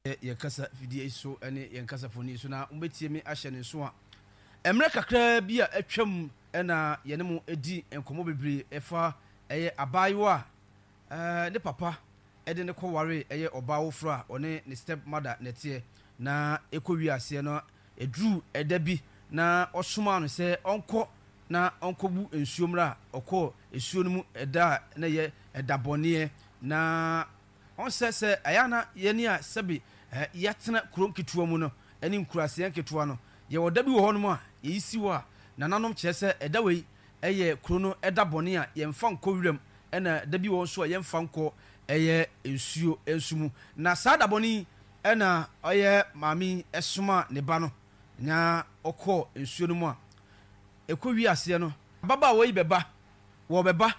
ye kasa video so ene ye kasa foni so na umbetie me ahye ne so a emre kakra bi a atwam ena ye ne mu edi enkomo bebre efa eye abayiwa ne papa ede ne kware eye obawo fra one ne step mother netie na ekowi ase no edru edabi na osoma no se onko na onkobu ensuomra okọ esuo no mu eda na ye edabone na on se ayana ye ni a sebe yatena krom ketuwa mu no eni nkurase ketuwa no ye wodabi wo hono mu a yisi wo a nananom kyese edawei eye krono edabone a ye mfa nko wirem ena dabi wo so a ye mfa nko eye ensuo ensumu na sada boni ena oye mami esuma ne ba no nya okọ ensuo no mu a ekowi ase no baba wo ibeba wo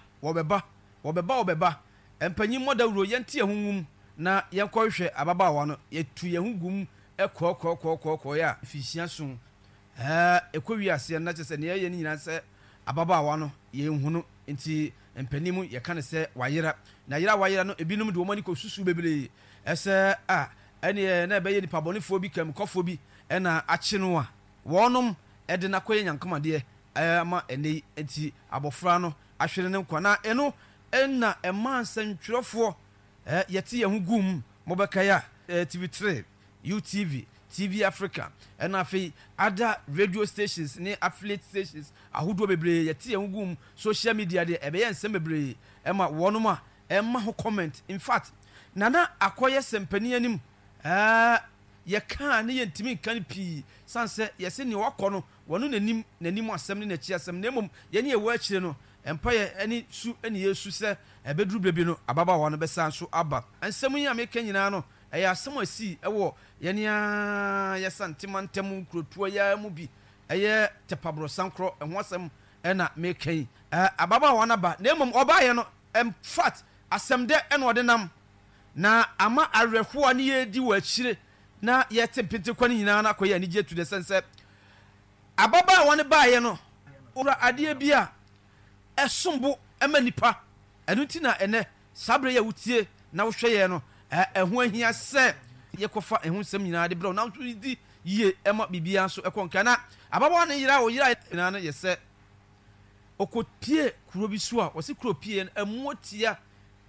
beba empanyi modawuro yente ehunwum na yenkɔhwɛ ababawa no yetu yehugum ekɔ ya fisia so ekowi ase na kyese ne ye nyina sɛ ababawa no yehunu nti empanimu yeka ne sɛ wayera na wayera no ebinum de omani kosusu bebre ɛsɛ ene na bɛyɛ nipa bɔnefo bi kam kɔfo bi ɛna akye no a wɔnom ɛde na kɔyɛ nyankoma de ama ene enti abofra no ahwere ne nkwa na eno enna ema nsantwerefo yete ye hugum mobekaya TV3 UTV TV Africa ena afi other radio stations ne affiliate stations ahodo bebre yete ye hugum social media de ebeye nsem bebre ema wonoma ema ho comment in fact nana akoye sempani anim ye kan ne ye ntimi kan pi sanse yese ne wakono wono nanim asem ne nachi asem na mom ye ne ye wa akire no empaye eni su eni yesu se ebedru blebi no ababa wa no besa so aba ansem yi ameka nyina no eya asem asi ewo ye ne ya santimantem nkrotuo ya mu bi eye tepabro sankro eho asem ena mekan ababa wa na ba na mom oba ye no fat asem de ena odenam na ama arehwo ne ye di wa akire na ye tempete kwani nyina na akoye ani je to the sense ababa wa ne ba ye no ora ade bia esombo emanipa enuti na ene sabre ya wutie na wohwe ye no eho ahia se ye kofa eho nsem nyina de bro na nto di ye ema bibia so ekonka na ababa ne yira wo yira na no ye se okopie kuro bi so a wo se kuro pie emotia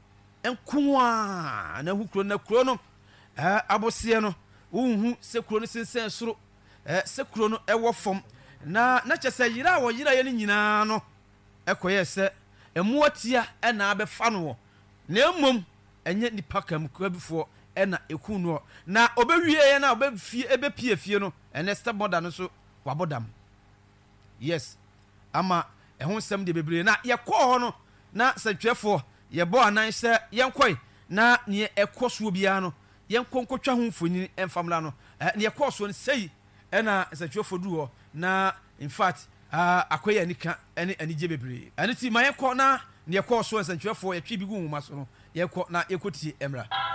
enkoa na hu kuro na kuro no abose no unhu se kuro no sensen soro se kuro no ewo fom na kyese yira wo yira ye nyina no ekoye se emuatia ena abefa no na mmom enye nipa kam kwabifo ena eku no na obewie ye na obefie ebepie fie no ene step mother no so wabodam yes ama ehun sem de bebre na ye kɔ ho no na satwefo ye bo anan se yenkoi na ne ekoso bia no yenkonkotwa ho mfonyin emfamla no ne ye kɔ so no sei ena satwefo du ho na in fact akoya nika ene anije bebre ane ti mayekɔ na ne yekɔ so nsantwefo yetwe bi gu nwuma so no yekɔ na yekotie emra